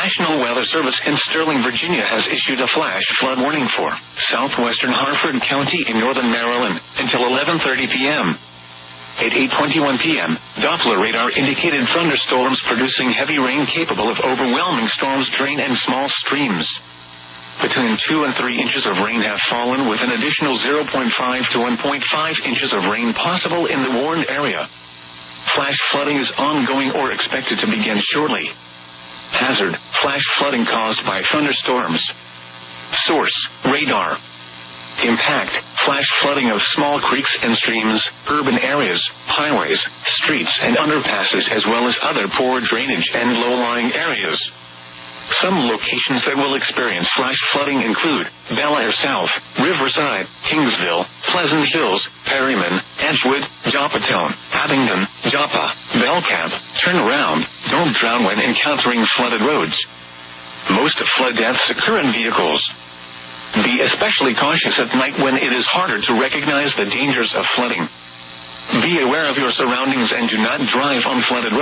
National Weather Service in Sterling, Virginia has issued a flash flood warning for southwestern Harford County in northern Maryland until 11:30 p.m. At 8:21 p.m., Doppler radar indicated thunderstorms producing heavy rain capable of overwhelming storms drain and small streams. Between 2 and 3 inches of rain have fallen, with an additional 0.5 to 1.5 inches of rain possible in the warned area. Flash flooding is ongoing or expected to begin shortly. Hazard: flash flooding caused by thunderstorms. Source: radar. Impact: flash flooding of small creeks and streams, urban areas, highways, streets and underpasses, as well as other poor drainage and low-lying areas. Some locations that will experience flash flooding include Bel Air South, Riverside, Kingsville, Pleasant Hills, Perryman, Edgewood, Joppatone, Abingdon, Joppa, Belcamp. Turn around. Don't drown when encountering flooded roads. Most flood deaths occur in vehicles. Be especially cautious at night when it is harder to recognize the dangers of flooding. Be aware of your surroundings and do not drive on flooded roads.